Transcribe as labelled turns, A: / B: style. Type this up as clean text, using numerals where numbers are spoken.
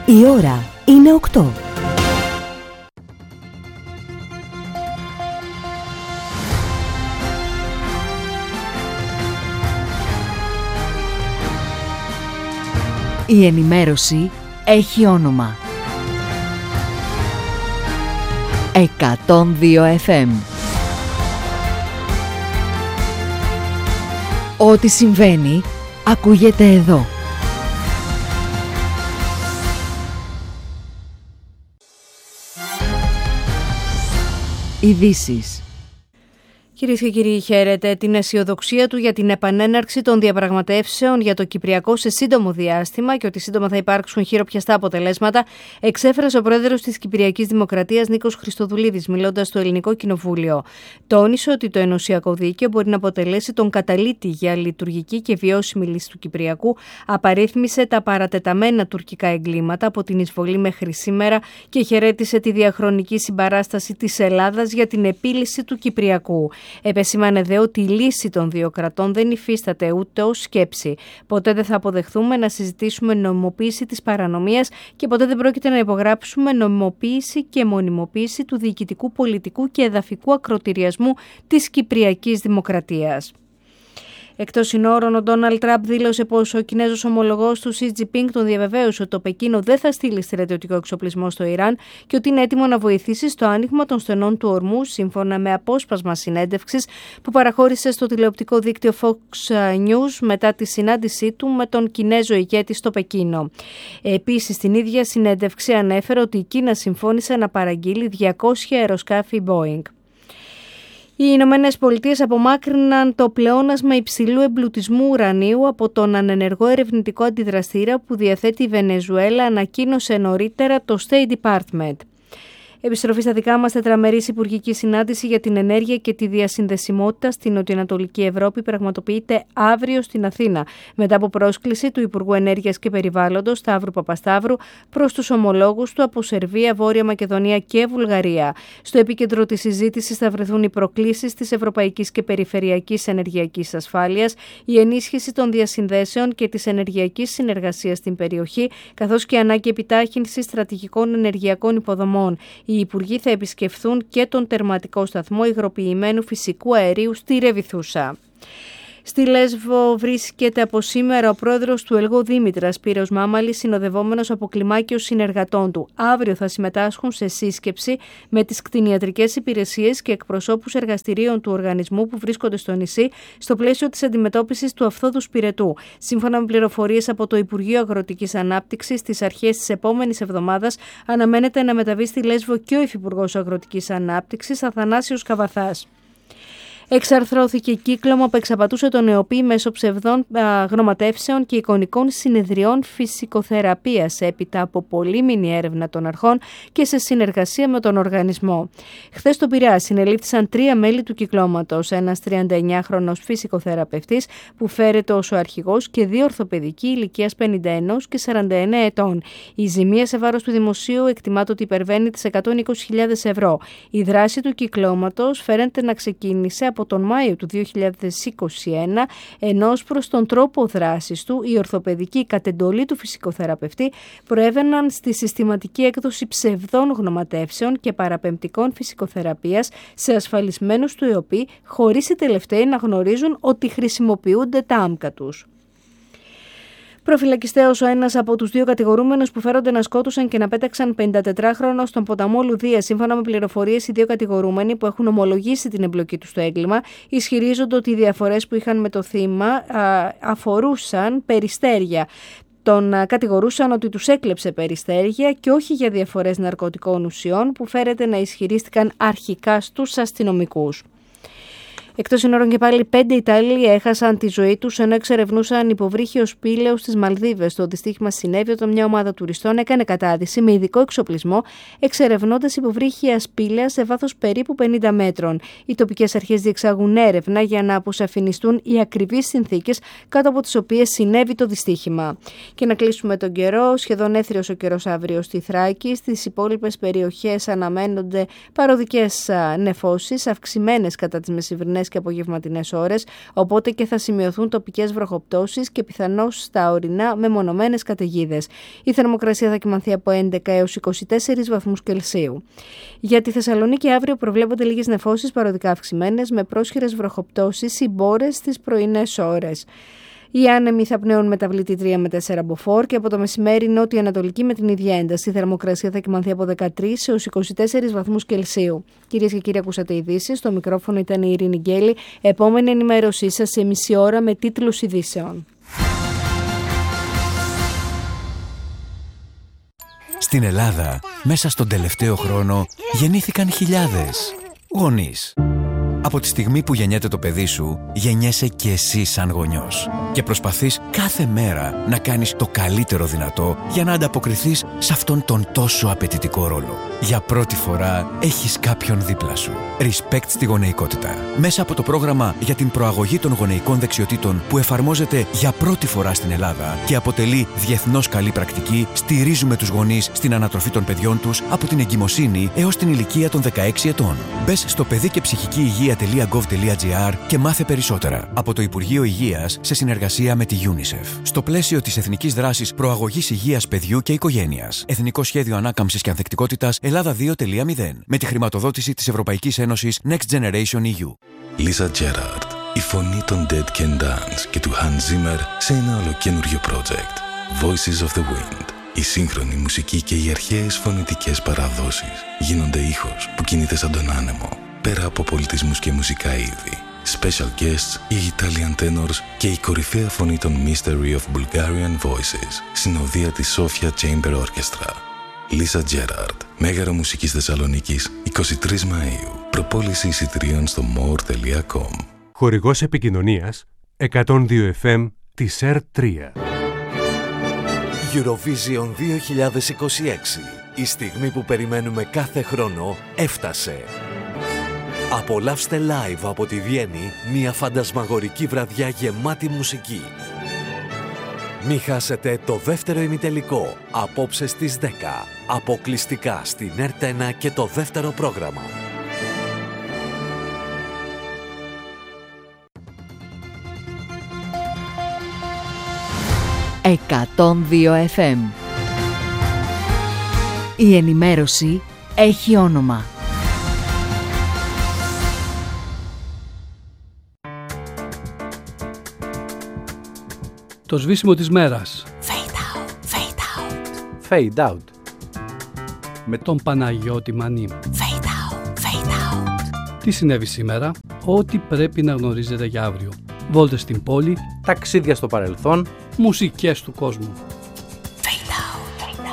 A: Η ώρα είναι 8. Η ενημέρωση έχει όνομα. 102 FM. Ό,τι συμβαίνει, ακούγεται εδώ. Ειδήσεις.
B: Κυρίες και κύριοι, χαίρετε. Την αισιοδοξία του για την επανέναρξη των διαπραγματεύσεων για το Κυπριακό σε σύντομο διάστημα και ότι σύντομα θα υπάρξουν χειροπιαστά αποτελέσματα, εξέφρασε ο πρόεδρος της Κυπριακής Δημοκρατίας Νίκος Χριστοδουλίδης, μιλώντας στο Ελληνικό Κοινοβούλιο. Τόνισε ότι το ενωσιακό δίκαιο μπορεί να αποτελέσει τον καταλήτη για λειτουργική και βιώσιμη λύση του Κυπριακού, απαρίθμησε τα παρατεταμένα τουρκικά εγκλήματα από την εισβολή μέχρι σήμερα και χαιρέτησε τη διαχρονική συμπαράσταση της Ελλάδας για την επίλυση του Κυπριακού. Επεσήμανε δε ότι η λύση των δύο κρατών δεν υφίσταται ούτε ως σκέψη. Ποτέ δεν θα αποδεχθούμε να συζητήσουμε νομιμοποίηση της παρανομίας και ποτέ δεν πρόκειται να υπογράψουμε νομιμοποίηση και μονιμοποίηση του διοικητικού, πολιτικού και εδαφικού ακροτηριασμού της Κυπριακής Δημοκρατίας. Εκτός συνόρων, ο Ντόναλντ Τραμπ δήλωσε πως ο Κινέζος ομολογός του Σι Τζινπίνγκ τον διαβεβαίωσε ότι το Πεκίνο δεν θα στείλει στρατιωτικό εξοπλισμό στο Ιράν και ότι είναι έτοιμο να βοηθήσει στο άνοιγμα των στενών του ορμού, σύμφωνα με απόσπασμα συνέντευξης που παραχώρησε στο τηλεοπτικό δίκτυο Fox News μετά τη συνάντησή του με τον Κινέζο ηγέτη στο Πεκίνο. Επίσης, στην ίδια συνέντευξη ανέφερε ότι η Κίνα συμφώνησε να παραγγείλει 200 αεροσκάφη Boeing. Οι Ηνωμένες Πολιτείες απομάκρυναν το πλεόνασμα υψηλού εμπλουτισμού ουρανίου από τον ανενεργό ερευνητικό αντιδραστήρα που διαθέτει η Βενεζουέλα, ανακοίνωσε νωρίτερα το State Department. Επιστροφή στα δικά μας, τετραμερής υπουργική συνάντηση για την ενέργεια και τη διασυνδεσιμότητα στην Νοτιοανατολική Ευρώπη πραγματοποιείται αύριο στην Αθήνα, μετά από πρόσκληση του Υπουργού Ενέργειας και Περιβάλλοντος Σταύρου Παπασταύρου προς τους ομολόγους του από Σερβία, Βόρεια Μακεδονία και Βουλγαρία. Στο επίκεντρο της συζήτησης θα βρεθούν οι προκλήσεις της ευρωπαϊκής και περιφερειακής ενεργειακής ασφάλειας, η ενίσχυση των διασυνδέσεων και της ενεργειακής συνεργασίας στην περιοχή, καθώς και η ανάγκη επιτάχυνσης στρατηγικών ενεργειακών υποδομών. Οι υπουργοί θα επισκεφθούν και τον τερματικό σταθμό υγροποιημένου φυσικού αερίου στη Ρεβιθούσα. Στη Λέσβο βρίσκεται από σήμερα ο πρόεδρος του ΕΛΓΟ Δήμητρα, Σπύρος Μάμαλης, συνοδευόμενος από κλιμάκιο συνεργατών του. Αύριο θα συμμετάσχουν σε σύσκεψη με τις κτηνιατρικές υπηρεσίες και εκπροσώπους εργαστηρίων του οργανισμού που βρίσκονται στο νησί, στο πλαίσιο της αντιμετώπισης του αφθόδου σπυρετού. Σύμφωνα με πληροφορίες από το Υπουργείο Αγροτικής Ανάπτυξης, στις αρχές της επόμενης εβδομάδας αναμένεται να μεταβεί στη Λέσβο και ο Υφυπουργός Αγροτικής Ανάπτυξης, Αθανάσιος Καβαθάς. Εξαρθρώθηκε κύκλωμα που εξαπατούσε τον ΕΟΠΗ μέσω ψευδών γνωματεύσεων και εικονικών συνεδριών φυσικοθεραπείας έπειτα από πολύμηνη έρευνα των αρχών και σε συνεργασία με τον οργανισμό. Χθες στο Πειραιά συνελήφθησαν 3 μέλη του κυκλώματος, ένας 39χρονος φυσικοθεραπευτής που φέρεται ως ο αρχηγός και 2 ορθοπαιδικοί ηλικίας 51 και 49 ετών. Η ζημία σε βάρος του δημοσίου εκτιμάται ότι υπερβαίνει τις 120.000 ευρώ. Η δράση του κυκλώματος φαίνεται να ξεκίνησε από τον Μάιο του 2021, ενώ προς τον τρόπο δράσης του, οι ορθοπαιδικοί κατ' εντολή του φυσικοθεραπευτή προέβαιναν στη συστηματική έκδοση ψευδών γνωματεύσεων και παραπεμπτικών φυσικοθεραπείας σε ασφαλισμένους του ΕΟΠΗ, χωρίς οι τελευταίοι να γνωρίζουν ότι χρησιμοποιούνται τα άμκα τους. Προφυλακιστέος ο ένας από τους 2 κατηγορούμενους που φέρονται να σκότωσαν και να πέταξαν 54χρονο στον ποταμό Λουδία. Σύμφωνα με πληροφορίες, οι 2 κατηγορούμενοι που έχουν ομολογήσει την εμπλοκή τους στο έγκλημα ισχυρίζονται ότι οι διαφορές που είχαν με το θύμα αφορούσαν περιστέρια. Τον κατηγορούσαν ότι τους έκλεψε περιστέρια και όχι για διαφορές ναρκωτικών ουσιών που φέρεται να ισχυρίστηκαν αρχικά στους αστυνομικούς. Εκτός συνόρων και πάλι 5 Ιταλοί έχασαν τη ζωή τους ενώ εξερευνούσαν υποβρύχιο σπήλαιος στις Μαλδίβες. Το δυστύχημα συνέβη όταν μια ομάδα τουριστών έκανε κατάδυση με ειδικό εξοπλισμό εξερευνώντας υποβρύχια σπήλαια σε βάθος περίπου 50 μέτρων. Οι τοπικές αρχές διεξάγουν έρευνα για να αποσαφινιστούν οι ακριβείς συνθήκες κάτω από τις οποίες συνέβη το δυστύχημα. Και να κλείσουμε τον καιρό, σχεδόν έθριος ο καιρός αύριο στη Θράκη. Στις υπόλοιπες περιοχές αναμένονται παροδικές νεφώσεις, αυξημένες κατά τις μεσημβρινές πρωινές και απογευματινές ώρες, οπότε και θα σημειωθούν τοπικές βροχοπτώσεις και πιθανώς στα ορεινά μεμονωμένες καταιγίδες. Η θερμοκρασία θα κυμανθεί από 11 έως 24 βαθμούς Κελσίου. Για τη Θεσσαλονίκη αύριο προβλέπονται λίγες νεφώσεις παροδικά αυξημένες με πρόσχερες βροχοπτώσεις ή μπόρες στις πρωινές ώρες. Οι άνεμοι θα πνέουν μεταβλητή 3 με 4 μποφόρ και από το μεσημέρι νότιο-ανατολική με την ίδια ένταση. Η θερμοκρασία θα κυμανθεί από 13 έως 24 βαθμούς Κελσίου. Κυρίες και κύριοι, ακούσατε ειδήσεις. Στο μικρόφωνο ήταν η Ειρήνη Γκέλη. Επόμενη ενημέρωσή σας σε μισή ώρα με τίτλους ειδήσεων.
C: Στην Ελλάδα, μέσα στον τελευταίο χρόνο, γεννήθηκαν χιλιάδες γονείς. Από τη στιγμή που γεννιέται το παιδί σου, γεννιέσαι και εσύ σαν γονιός. Και προσπαθείς κάθε μέρα να κάνεις το καλύτερο δυνατό για να ανταποκριθείς σε αυτόν τον τόσο απαιτητικό ρόλο. Για πρώτη φορά έχεις κάποιον δίπλα σου. Respect στη γονεϊκότητα. Μέσα από το πρόγραμμα για την προαγωγή των γονεϊκών δεξιοτήτων που εφαρμόζεται για πρώτη φορά στην Ελλάδα και αποτελεί διεθνώς καλή πρακτική, στηρίζουμε τους γονείς στην ανατροφή των παιδιών τους από την εγκυμοσύνη έως την ηλικία των 16 ετών. Μπες στο παιδικεψυχικηυγεία.gov.gr και μάθε περισσότερα. Από το Υπουργείο Υγείας σε συνεργασία με τη UNICEF. Στο πλαίσιο της Εθνικής Δράσης Προαγωγής Υγείας Παιδιού και Οικογένειας. Εθνικό Σχέδιο Ανάκαμψης και Ανθεκτικότητας Ελλάδα 2.0. Με τη χρηματοδότηση της Ευρωπαϊκής Ένωσης Next Generation EU.
D: Lisa Gerrard, η φωνή των Dead Can Dance και του Hans Zimmer σε ένα ολοκαίνουργιο project. Voices of the Wind. Η σύγχρονη μουσική και οι αρχαίες φωνητικές παραδόσεις γίνονται ήχος που κινείται σαν τον άνεμο, πέρα από πολιτισμούς και μουσικά είδη. Special guests, οι Italian tenors και η κορυφαία φωνή των Mystery of Bulgarian Voices, συνοδεία της Sofia Chamber Orchestra. Lisa Gerrard, Μέγαρο Μουσικής Θεσσαλονίκης, 23 Μαΐου. Προπόληση εισιτηρίων στο more.com.
E: Χορηγός επικοινωνίας 102 FM της R3.
F: Eurovision 2026. Η στιγμή που περιμένουμε κάθε χρόνο έφτασε. Απολαύστε live από τη Βιέννη μια φαντασμαγορική βραδιά γεμάτη μουσική. Μη χάσετε το δεύτερο ημιτελικό απόψε στις 10. Αποκλειστικά στην ΕΡΤ1 και το δεύτερο πρόγραμμα.
A: «102 FM». Η ενημέρωση έχει όνομα.
G: Το σβήσιμο της μέρας.
H: Fade out.
G: Με τον Παναγιώτη Μανή.
H: Fade out.
G: Τι συνέβη σήμερα? Ό,τι πρέπει να γνωρίζετε για αύριο. Βόλτες στην πόλη.
H: Ταξίδια στο παρελθόν.
G: Μουσικές του κόσμου.